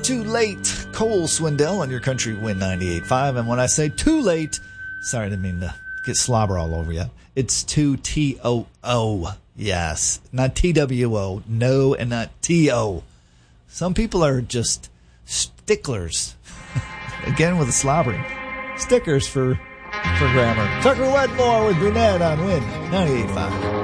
Too Late, Cole Swindell on your country Win 98.5. And when I say too late, sorry, I didn't mean to get slobber all over you. It's 2TOO. Yes, not TWO. No, and not TO. Some people are just sticklers. Again with the slobbering. Stickers for grammar. Tucker Wedmore with Brunette on Win 98.5.